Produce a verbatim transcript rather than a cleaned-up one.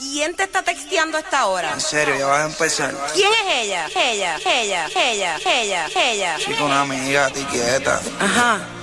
¿Quién te está texteando a esta hora? En serio, ya vas a empezar. ¿Quién es ella? Ella, ella, ella, ella, ella. Chico, una amiga, ti quieta. Ajá.